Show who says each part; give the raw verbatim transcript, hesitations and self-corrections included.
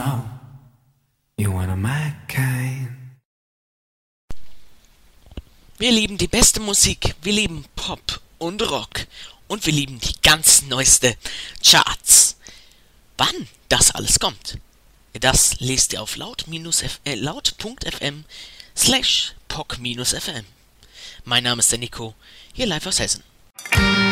Speaker 1: know you're one of my kind.
Speaker 2: Wir lieben die beste Musik, wir lieben Pop und Rock und wir lieben die ganz neueste Charts. Wann das alles kommt, das lest ihr auf laut-f- äh, laut.fm slash poc-fm. Mein Name ist der Nico, hier live aus Hessen.